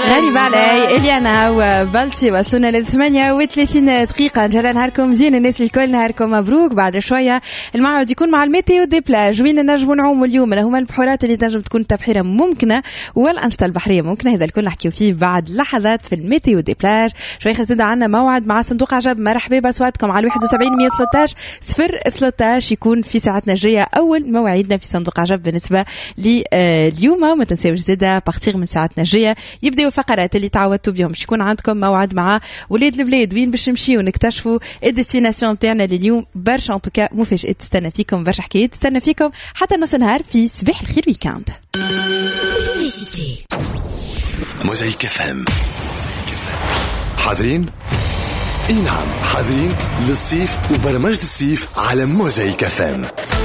غالي علي إليانا وبلتي وصلنا ل 38 دقيقة. إن شاء الله نهاركم زين الناس الكل، نهاركم مبروك. بعد شوية الموعد يكون مع الميتيو دي بلاج، وين نجموا نعوموا اليوم. هما البحورات اللي تنجم تكون تبحيرة ممكنة والأنشطة البحرية ممكنة. هذا الكل نحكيو فيه بعد لحظات في الميتيو دي بلاج. شوي خزيدة عنا موعد مع صندوق عجب. مرحبا بأصواتكم على 71 113 013 يكون في ساعتنا الجاية أول مواعيدنا في صندوق عجب بالنسبة لليوم. وما تنساوش زيادة بارتيغ من ساعتنا الجاية يبداو الفقرات اللي تعودتوا بهم. باش يكون عندكم موعد مع ولاد البلاد وين باش نمشيو ونكتشفوا الديستيناسيون تاعنا لليوم. برشا ان توكا مفاجآت تستنى فيكم، برشا حكايات تستنى فيكم حتى نص نهار في صباح الخير ويكاند. موزايك فهم. حاضرين؟ اي نعم حاضرين للصيف وبرمجة الصيف على موزايك فهم.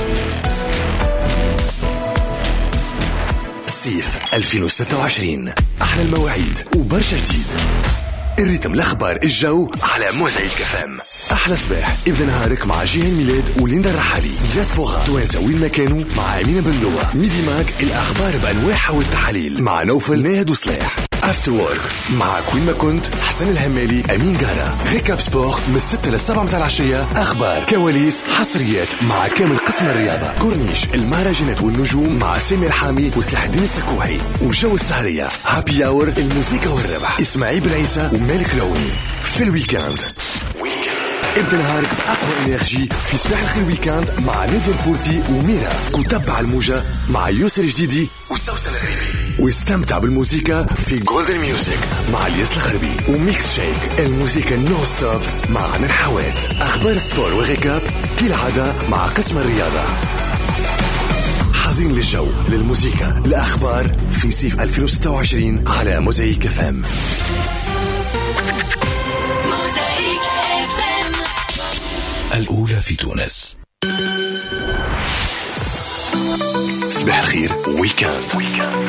صيف 2026 أحلى المواعيد وبرشا جديد. الريتم الأخبار الجو على موزايك فهم. أحلى صباح ابدأ نهارك مع جيهان ميلاد وليندا الرحالي. دياسبورا توانسة وين ما كانوا مع أمينة بندوة. ميدي ماك الأخبار بأنواعها والتحاليل مع نوفل ناهد وصلاح. افتر وورك مع كوين ما كنت حسن الهمالي أمين جارة. ريكاب سبور من 6 ل 7 متاع العشية. أخبار كواليس حصريات مع كامل قسم الرياضة. كورنيش المهرجانات والنجوم مع سامي الحامي وسلاح الدين السكوحي. وجو السهرية هابي اور الموسيقى والربح إسماعيل برعيسى ومالك لوني. في الويكاند ابدأ نهارك بأقوى إنرجي في صباح الخير ويكاند مع نادية الفورتي وميرا. وتبع الموجة مع يوسر جديدي وسوسن الغريبي. واستمتع بالموسيقى في جولدن ميوزك مع الياس الغربي. وميكس شيك الموسيقى نو ستوب مع عمر حوات. أخبار السبور وغيكاب كالعادة مع قسم الرياضة. حاضرين للجو للموسيقى الأخبار في صيف 2026 على موزايك فام. الأولى في تونس. صباح الخير ويكاند.